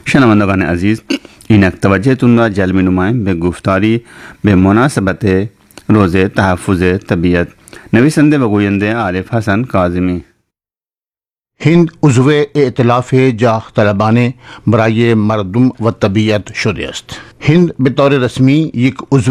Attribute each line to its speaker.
Speaker 1: शनवंदगान अजीज इनक तवज्जोतुंदा जलमी नुमाएं बे गुफ्तारी बे मुनासबत रोज़े तहफ़्फ़ुज़ तबीयत नवीसंदे बगोयंदे आरिफ हसन काज़िमी।
Speaker 2: हिंद उज़्वे इत्तलाफ़ जाह तलबाने बराए मरदुम व तबीयत शुदे است। हिंद बतौर रस्मी एक